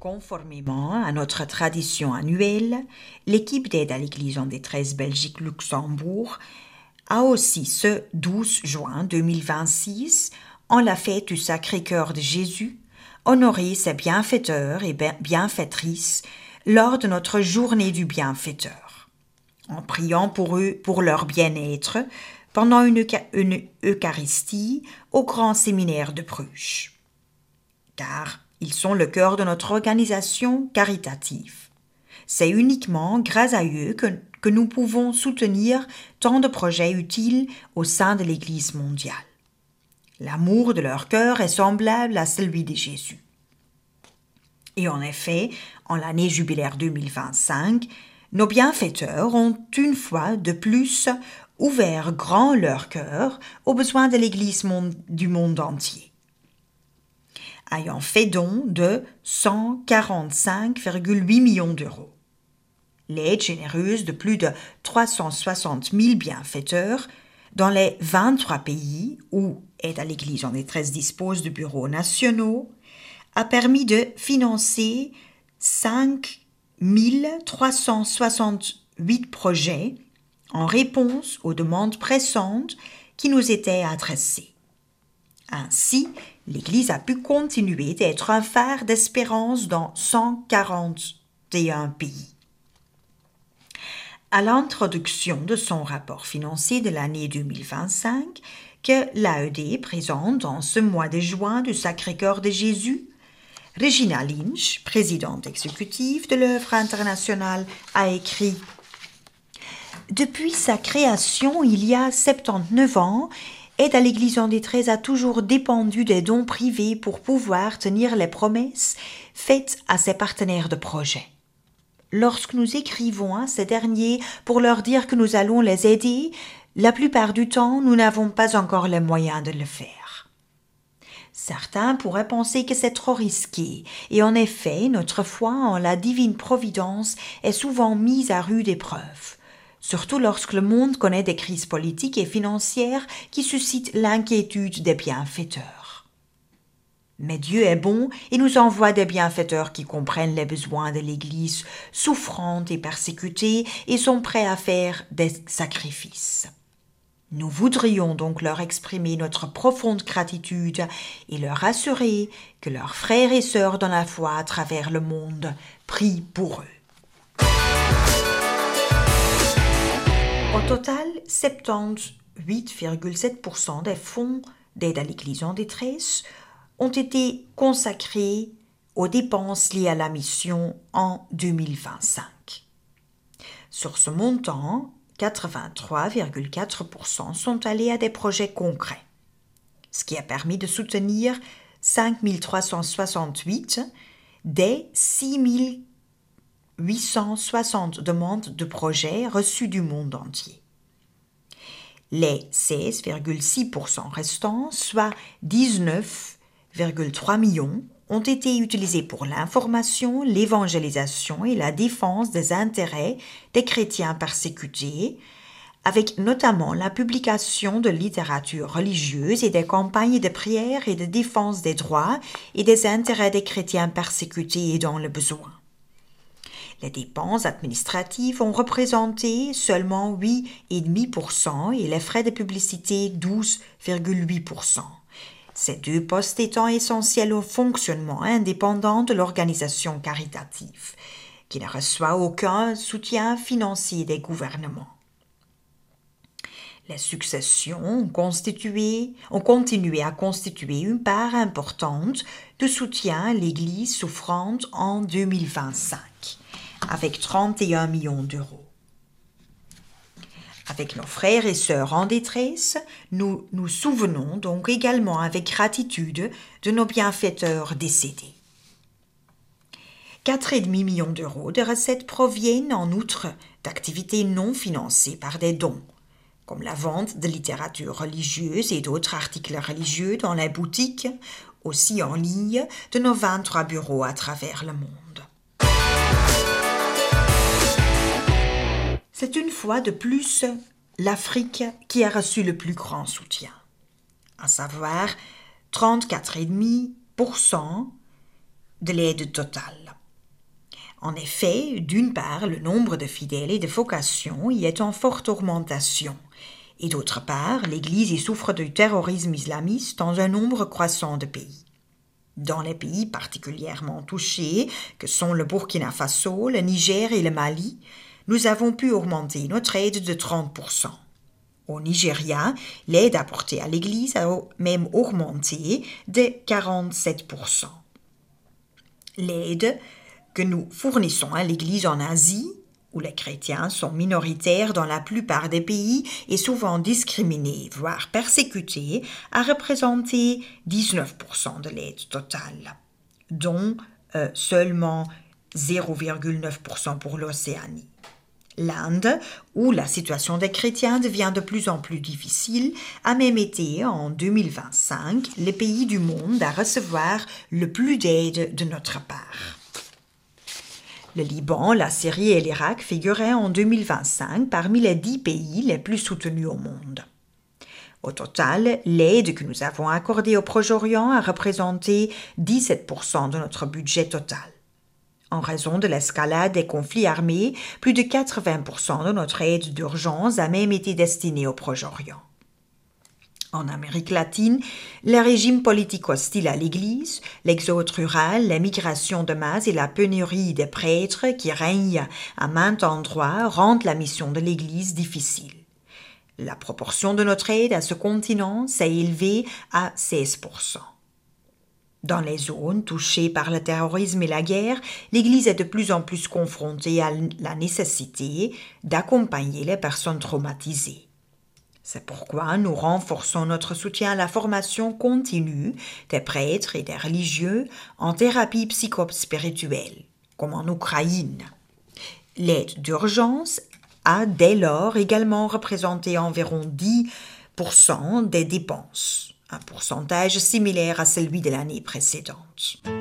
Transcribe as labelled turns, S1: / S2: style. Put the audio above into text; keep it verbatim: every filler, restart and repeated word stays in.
S1: Conformément à notre tradition annuelle, l'équipe d'aide à l'Église en détresse Belgique-Luxembourg a aussi ce douze juin deux mille vingt-six, en la fête du Sacré-Cœur de Jésus, honoré ses bienfaiteurs et bienfaitrices lors de notre journée du bienfaiteur, en priant pour eux pour leur bien-être pendant une, une Eucharistie au grand séminaire de Bruges. Car ils sont le cœur de notre organisation caritative. C'est uniquement grâce à eux que, que nous pouvons soutenir tant de projets utiles au sein de l'Église mondiale. L'amour de leur cœur est semblable à celui de Jésus. Et en effet, en l'année jubilaire deux mille vingt-cinq, nos bienfaiteurs ont une fois de plus ouvert grand leur cœur aux besoins de l'Église monde, du monde entier, ayant fait don de cent quarante-cinq virgule huit millions d'euros. L'aide généreuse de plus de trois cent soixante mille bienfaiteurs dans les vingt-trois pays où Aide à l'Église en détresse dispose de bureaux nationaux a permis de financer cinq mille trois cent soixante-huit projets en réponse aux demandes pressantes qui nous étaient adressées. Ainsi, l'Église a pu continuer d'être un phare d'espérance dans cent quarante et un pays. À l'introduction de son rapport financier de l'année deux mille vingt-cinq, que l'A E D présente dans ce mois de juin du Sacré-Cœur de Jésus, Regina Lynch, présidente exécutive de l'œuvre internationale, a écrit « Depuis sa création il y a soixante-dix-neuf ans, Aide à l'Église en détresse a toujours dépendu des dons privés pour pouvoir tenir les promesses faites à ses partenaires de projet. Lorsque nous écrivons à ces derniers pour leur dire que nous allons les aider, la plupart du temps, nous n'avons pas encore les moyens de le faire. Certains pourraient penser que c'est trop risqué, et en effet, notre foi en la divine providence est souvent mise à rude épreuve, surtout lorsque le monde connaît des crises politiques et financières qui suscitent l'inquiétude des bienfaiteurs. Mais Dieu est bon et nous envoie des bienfaiteurs qui comprennent les besoins de l'Église souffrante et persécutée et sont prêts à faire des sacrifices. Nous voudrions donc leur exprimer notre profonde gratitude et leur assurer que leurs frères et sœurs dans la foi à travers le monde prient pour eux. Au total, soixante-dix-huit virgule sept pour cent des fonds d'aide à l'Église en détresse ont été consacrés aux dépenses liées à la mission en deux mille vingt-cinq. Sur ce montant, quatre-vingt-trois virgule quatre pour cent sont allés à des projets concrets, ce qui a permis de soutenir cinq mille trois cent soixante-huit des six mille huit cent soixante demandes de projets reçues du monde entier. Les seize virgule six pour cent restants, soit dix-neuf virgule trois millions, ont été utilisés pour l'information, l'évangélisation et la défense des intérêts des chrétiens persécutés, avec notamment la publication de littérature religieuse et des campagnes de prière et de défense des droits et des intérêts des chrétiens persécutés et dans le besoin. Les dépenses administratives ont représenté seulement huit virgule cinq pour cent et les frais de publicité douze virgule huit pour cent. Ces deux postes étant essentiels au fonctionnement indépendant de l'organisation caritative, qui ne reçoit aucun soutien financier des gouvernements. Les successions ont, constitué, ont continué à constituer une part importante de soutien à l'Église souffrante en deux mille vingt-cinq, avec trente et un millions d'euros. Avec nos frères et sœurs en détresse, nous nous souvenons donc également avec gratitude de nos bienfaiteurs décédés. quatre virgule cinq millions d'euros de recettes proviennent en outre d'activités non financées par des dons, comme la vente de littérature religieuse et d'autres articles religieux dans les boutiques, aussi en ligne, de nos vingt-trois bureaux à travers le monde. C'est une fois de plus l'Afrique qui a reçu le plus grand soutien, à savoir trente-quatre virgule cinq pour cent de l'aide totale. En effet, d'une part, le nombre de fidèles et de vocations y est en forte augmentation, et d'autre part, l'Église y souffre du terrorisme islamiste dans un nombre croissant de pays. Dans les pays particulièrement touchés, que sont le Burkina Faso, le Niger et le Mali, nous avons pu augmenter notre aide de trente pour cent. Au Nigeria, l'aide apportée à l'Église a même augmenté de quarante-sept pour cent. L'aide que nous fournissons à l'Église en Asie, où les chrétiens sont minoritaires dans la plupart des pays et souvent discriminés, voire persécutés, a représenté dix-neuf pour cent de l'aide totale, dont euh, seulement zéro virgule neuf pour cent pour l'Océanie. L'Inde, où la situation des chrétiens devient de plus en plus difficile, a même été, en deux mille vingt-cinq, le pays du monde à recevoir le plus d'aide de notre part. Le Liban, la Syrie et l'Irak figuraient en deux mille vingt-cinq parmi les dix pays les plus soutenus au monde. Au total, l'aide que nous avons accordée au Proche-Orient a représenté dix-sept pour cent de notre budget total. En raison de l'escalade des conflits armés, plus de quatre-vingts pour cent de notre aide d'urgence a même été destinée au Proche-Orient. En Amérique latine, le régime politique hostile à l'Église, l'exode rural, la migration de masse et la pénurie des prêtres qui règnent à maints endroits rendent la mission de l'Église difficile. La proportion de notre aide à ce continent s'est élevée à seize pour cent. Dans les zones touchées par le terrorisme et la guerre, l'Église est de plus en plus confrontée à la nécessité d'accompagner les personnes traumatisées. C'est pourquoi nous renforçons notre soutien à la formation continue des prêtres et des religieux en thérapie psychospirituelle, comme en Ukraine. L'aide d'urgence a dès lors également représenté environ dix pour cent des dépenses, un pourcentage similaire à celui de l'année précédente.